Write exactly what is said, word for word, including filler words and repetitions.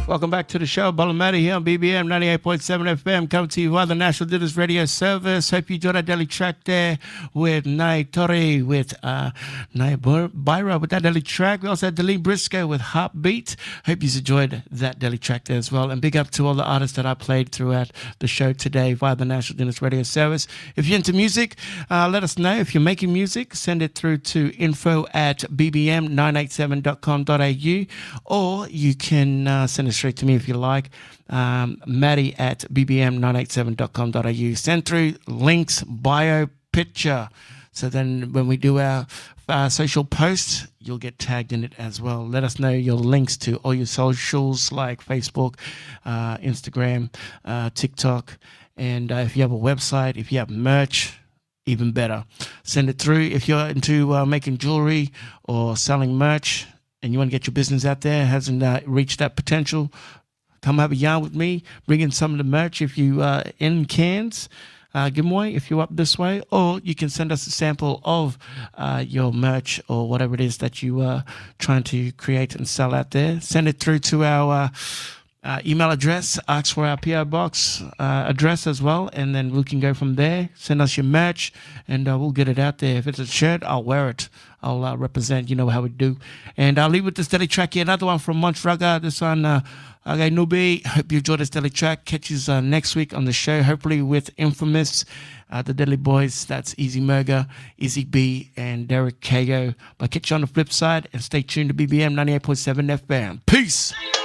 Welcome back to the show. Balamati here on B B M ninety-eight point seven F M. Coming to you via the National Dinners Radio Service. Hope you enjoyed that daily track there with Nai Tori, with uh, Nai Byra with that daily track. We also had Deline Briscoe with Heartbeat. Hope you enjoyed that daily track there as well. And big up to all the artists that I played throughout the show today via the National Dinners Radio Service. If you're into music, uh, let us know. If you're making music, send it through to info at b b m nine eight seven dot com dot a u, or you can uh, send it straight to me if you like. Um, Maddie at b b m nine eight seven dot com dot a u. Send through links, bio, picture. So then when we do our uh, social posts, you'll get tagged in it as well. Let us know your links to all your socials like Facebook, uh, Instagram, uh, TikTok. And uh, if you have a website, if you have merch, even better. Send it through. If you're into uh, making jewelry or selling merch, and you want to get your business out there, hasn't uh, reached that potential, come have a yarn with me. Bring in some of the merch if you uh, in cans. Uh, give them away if you're up this way, or you can send us a sample of uh, your merch or whatever it is that you are trying to create and sell out there. Send it through to our uh, uh, email address, ask for our P O box uh, address as well, and then we can go from there. Send us your merch, and uh, we'll get it out there. If it's a shirt, I'll wear it. I'll uh, represent, you know how we do. And I'll leave with this daily track here. Another one from Montraga. This one, uh, Agai Nubi. Hope you enjoyed this daily track. Catch you uh, next week on the show, hopefully with Infamous, uh, the Deadly Boys. That's Easy Murga, Easy B, and Derek Kago. But catch you on the flip side, and stay tuned to B B M ninety-eight point seven F M. Peace.